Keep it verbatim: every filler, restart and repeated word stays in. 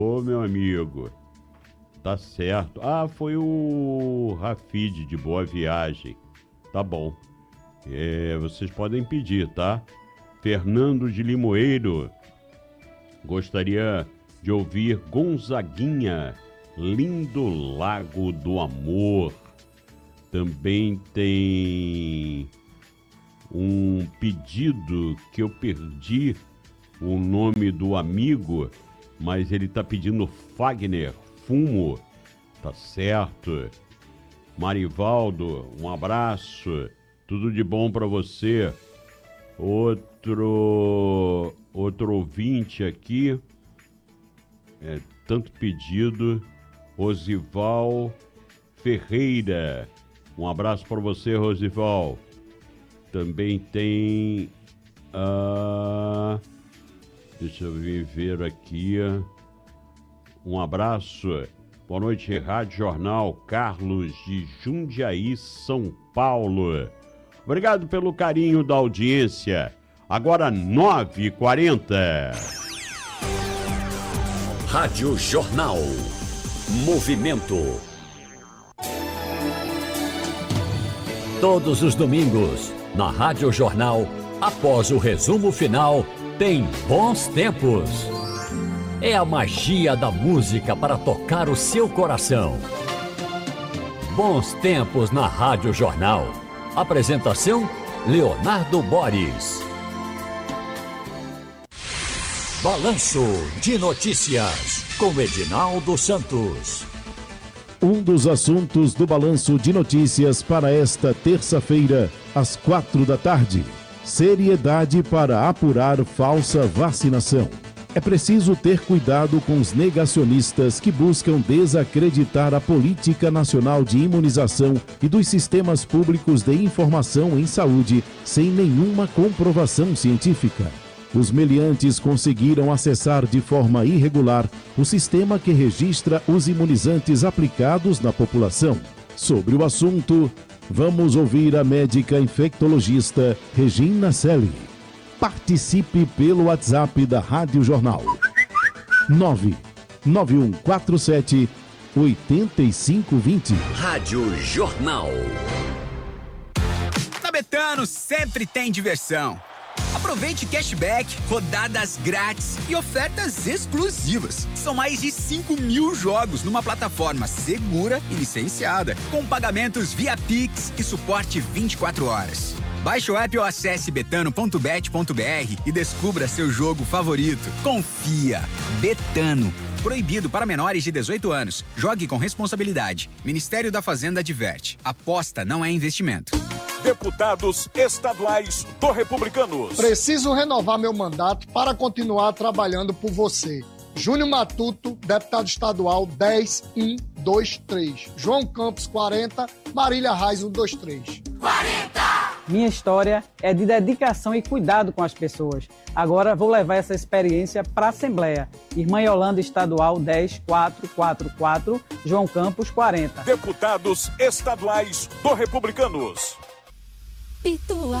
Ô, meu amigo, tá certo. Ah, foi o Rafid de Boa Viagem. Tá bom. É, vocês podem pedir, tá? Fernando de Limoeiro. Gostaria de ouvir Gonzaguinha, Lindo Lago do Amor. Também tem um pedido que eu perdi o nome do amigo, mas ele tá pedindo Fagner, Fumo. Tá certo. Marivaldo, um abraço. Tudo de bom para você. Outro outro ouvinte aqui, é, tanto pedido, Rosival Ferreira. Um abraço para você, Rosival. Também tem, ah, deixa eu ver aqui, um abraço. Boa noite, Rádio Jornal, Carlos de Jundiaí, São Paulo. Obrigado pelo carinho da audiência. Agora nove e quarenta. Rádio Jornal. Movimento. Todos os domingos, na Rádio Jornal, após o resumo final, tem Bons Tempos. É a magia da música para tocar o seu coração. Bons Tempos na Rádio Jornal. Apresentação, Leonardo Boris. Balanço de Notícias, com Edinaldo Santos. Um dos assuntos do Balanço de Notícias para esta terça-feira, às quatro da tarde. Seriedade para apurar falsa vacinação. É preciso ter cuidado com os negacionistas que buscam desacreditar a Política Nacional de Imunização e dos sistemas públicos de informação em saúde sem nenhuma comprovação científica. Os meliantes conseguiram acessar de forma irregular o sistema que registra os imunizantes aplicados na população. Sobre o assunto, vamos ouvir a médica infectologista Regina Selle. Participe pelo WhatsApp da Rádio Jornal. nove nove um quatro sete oito cinco dois zero. Rádio Jornal. Na Betano sempre tem diversão. Aproveite cashback, rodadas grátis e ofertas exclusivas. São mais de cinco mil jogos numa plataforma segura e licenciada, com pagamentos via Pix e suporte vinte e quatro horas. Baixe o app ou acesse betano ponto bet ponto br e descubra seu jogo favorito. Confia. Betano. Proibido para menores de dezoito anos. Jogue com responsabilidade. Ministério da Fazenda adverte. Aposta não é investimento. Deputados estaduais do Republicanos. Preciso renovar meu mandato para continuar trabalhando por você. Júnior Matuto, deputado estadual dez um dois três. João Campos, quarenta. Marília Reis, um dois três. quarenta! Minha história é de dedicação e cuidado com as pessoas. Agora vou levar essa experiência para a Assembleia. Irmã Yolanda Estadual dez quatro quatro quatro, João Campos, quarenta. Deputados estaduais do Republicanos. Pitua.